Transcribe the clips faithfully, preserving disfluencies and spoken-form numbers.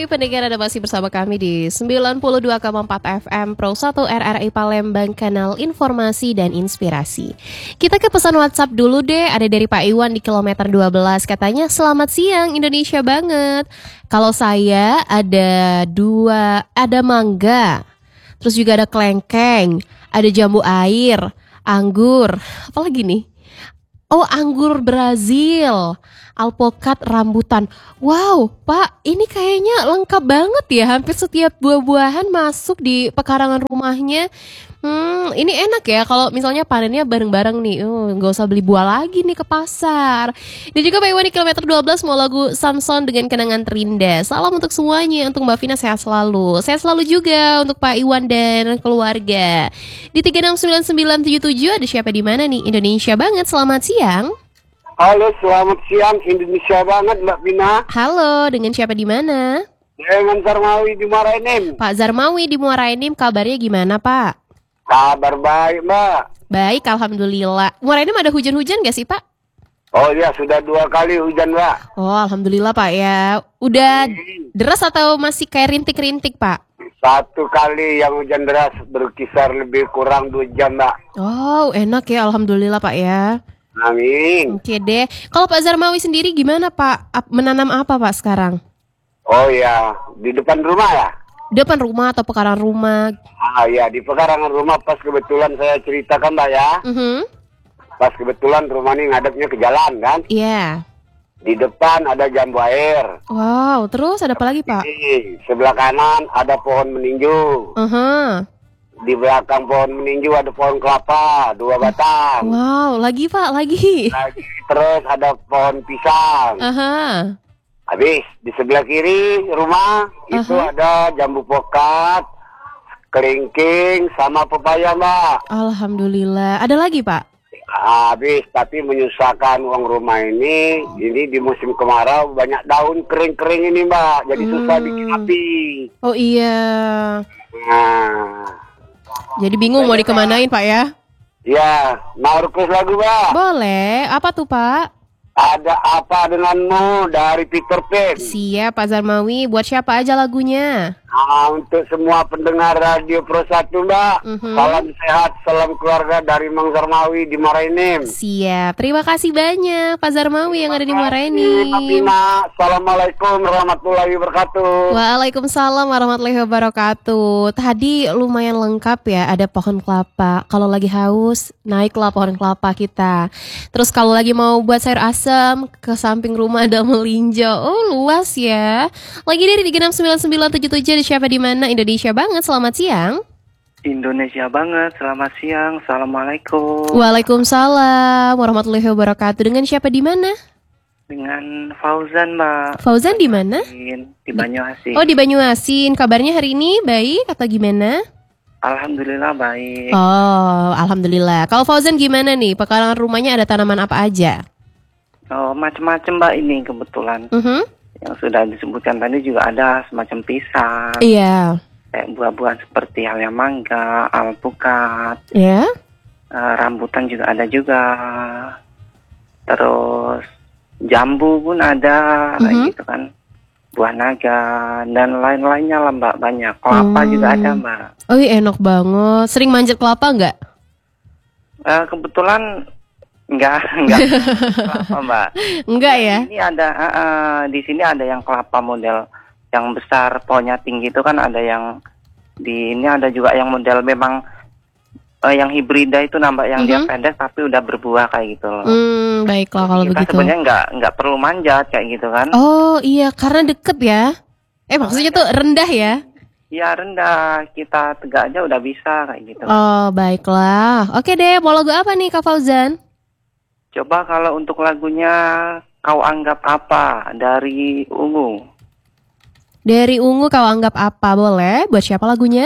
pagi pendengar, Anda masih bersama kami di sembilan puluh dua koma empat F M Pro satu R R I Palembang, kanal informasi dan inspirasi. Kita ke pesan WhatsApp dulu deh, ada dari Pak Iwan di kilometer dua belas, katanya selamat siang Indonesia banget. Kalau saya ada dua, ada mangga, terus juga ada kelengkeng, ada jambu air, anggur, apa lagi nih? Oh, anggur Brazil, alpukat, rambutan. Wow, Pak, ini kayaknya lengkap banget ya. Hampir setiap buah-buahan masuk di pekarangan rumahnya. Hmm, ini enak ya kalau misalnya panennya bareng-bareng nih. Oh, nggak usah beli buah lagi nih ke pasar. Dan juga Pak Iwan di kilometer dua belas mau lagu Samson dengan Kenangan Terindah. Salam untuk semuanya, untuk Mbak Vina sehat selalu. Sehat selalu juga untuk Pak Iwan dan keluarga. Di tiga enam sembilan sembilan tujuh tujuh ada siapa di mana nih? Indonesia banget, selamat siang. Halo, selamat siang Indonesia banget Mbak Vina. Halo, dengan siapa di mana? Dengan Zarmawi di Muara Enim. Pak Zarmawi di Muara Enim, kabarnya gimana Pak? Kabar baik Mbak. Baik, alhamdulillah. Muara Enim ada hujan-hujan gak sih Pak? Oh ya, sudah dua kali hujan Mbak. Oh, alhamdulillah Pak ya. Udah deras atau masih kayak rintik-rintik Pak? Satu kali yang hujan deras berkisar lebih kurang dua jam Mbak. Oh, enak ya, alhamdulillah Pak ya. Amin. Oke deh. Kalau Pak Zarmawi sendiri gimana Pak? Ap- Menanam apa Pak sekarang? Oh ya, di depan rumah ya? Depan rumah atau pekarangan rumah? Ah ya, di pekarangan rumah pas kebetulan saya ceritakan Mbak ya. Mhm. Pas kebetulan rumah ini ngadepnya ke jalan kan. Iya. Yeah. Di depan ada jambu air. Wow, terus ada apa lagi Pak? Di sebelah kanan ada pohon meninju. Uh-huh. Di belakang pohon meninju ada pohon kelapa, dua batang. Wow, lagi Pak, lagi. Lagi, terus ada pohon pisang. Aha. Habis di sebelah kiri rumah itu Aha. ada jambu pokat, kelingking, sama pepaya Mbak. Alhamdulillah. Ada lagi Pak? Habis, tapi menyusahkan uang rumah ini. Ini di musim kemarau banyak daun kering-kering ini Mbak. Jadi susah Hmm. bikin api. Oh iya. Nah, Jadi bingung mau dikemanain Pak ya? ya, mau request lagu Mbak. Boleh. Apa tuh Pak? Ada apa denganmu dari Peter Pan. Siap Pak Zarmawi. Buat siapa aja lagunya? Nah, untuk semua pendengar Radio Pro satu Mbak, Mhm. salam sehat, salam keluarga dari Mang Zarmawi di Muara Enim. Siap. Terima kasih banyak Pak Zarmawi yang ada di Muara Mbak Enim. Vina, assalamualaikum warahmatullahi wabarakatuh. Waalaikumsalam warahmatullahi wabarakatuh. Tadi lumayan lengkap ya, ada pohon kelapa. Kalau lagi haus, naiklah pohon kelapa kita. Terus kalau lagi mau buat sayur asam, ke samping rumah ada melinjo. Oh, luas ya. Lagi dari tiga enam sembilan sembilan tujuh tujuh, siapa di mana? Indonesia banget, selamat siang. Indonesia banget, selamat siang, assalamualaikum. Waalaikumsalam warahmatullahi wabarakatuh. Dengan siapa di mana? Dengan Fauzan Mbak. Fauzan di mana? Di Banyuasin. Oh, di Banyuasin. Kabarnya hari ini baik atau gimana? Alhamdulillah baik. Oh, alhamdulillah. Kalau Fauzan gimana nih? Pekarangan rumahnya ada tanaman apa aja? Oh, macam-macam Mbak ini kebetulan. Mhm. Yang sudah disebutkan tadi juga ada semacam pisang. Iya. Kayak buah-buahan seperti halnya mangga, alpukat, Ya. eh, rambutan juga ada juga. Terus jambu pun ada, Mhm. gitu kan. Buah naga dan lain-lainnya lah Mbak, banyak. Kelapa Hmm. juga ada Mbak. Oh, iya, enak banget. Sering manjat kelapa nggak? Eh, kebetulan enggak, enggak kelapa Mbak. Enggak ya? Ini ada, eh, eh, di sini ada yang kelapa model yang besar, pohonnya tinggi itu kan ada yang di ini ada juga yang model memang eh, yang hibrida itu nambah yang dia Mhm. pendek tapi udah berbuah kayak gitu loh. Hmm, baiklah kalau Kita begitu. sebenarnya enggak enggak perlu manjat kayak gitu kan? Oh, iya, karena deket ya. Eh, maksudnya tuh rendah ya? Ya rendah, kita tegak aja udah bisa kayak gitu. Oh, baiklah. Oke deh, mau lagu apa nih Kak Fauzan? Coba kalau untuk lagunya Kau Anggap Apa dari Ungu. Dari Ungu, kau anggap apa? Boleh? Buat siapa lagunya?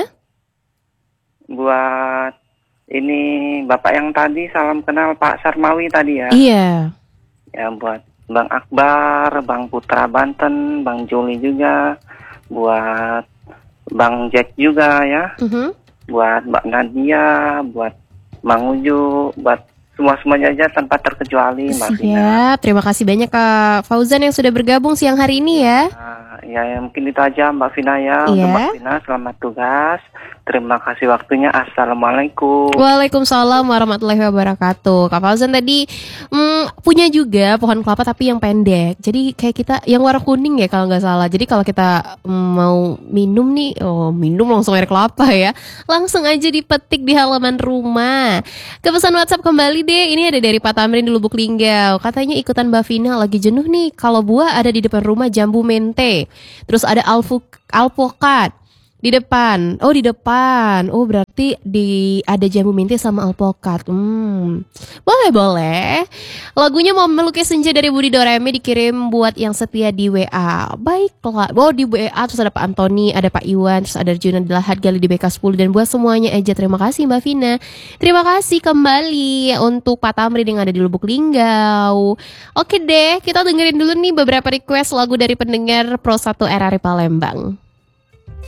Buat ini Bapak yang tadi salam kenal Pak Sarmawi tadi ya. Iya. Ya buat Bang Akbar, Bang Putra Banten, Bang Juli juga, buat Bang Jack juga ya, Mhm. buat Mbak Nadia, buat Bang Uju, buat semua-semuanya aja tanpa terkecuali, Mbak Vina. Siap, terima kasih banyak Kak Fauzan yang sudah bergabung siang hari ini ya. Nah, ya, ya mungkin itu aja Mbak Vina ya. Iya. Untuk Mbak Vina, selamat tugas. Terima kasih waktunya. Assalamualaikum. Waalaikumsalam warahmatullahi wabarakatuh. Kak Fauzan tadi mm, punya juga pohon kelapa tapi yang pendek. Jadi kayak kita yang warna kuning ya kalau nggak salah. Jadi kalau kita mm, mau minum nih, oh minum langsung air kelapa ya. Langsung aja dipetik di halaman rumah. Ke pesan WhatsApp kembali deh. Ini ada dari Pak Tamrin di Lubuk Linggau. Katanya ikutan Mbak Vina lagi jenuh nih. Kalau buah ada di depan rumah jambu mente. Terus ada alfu, alpukat. Di depan, oh di depan, oh berarti di ada jambu mente sama alpukat. Hmm, boleh boleh. Lagunya mau melukis senja dari Budi Doremi dikirim buat yang setia di W A. Baiklah, oh di W A terus ada Pak Antoni, ada Pak Iwan, terus ada Juna Delahat Gali di B K sepuluh dan buat semuanya aja. Terima kasih Mbak Vina. Terima kasih kembali untuk Pak Tamrin yang ada di Lubuk Linggau. Oke deh, kita dengerin dulu nih beberapa request lagu dari pendengar Pro satu R R I Palembang.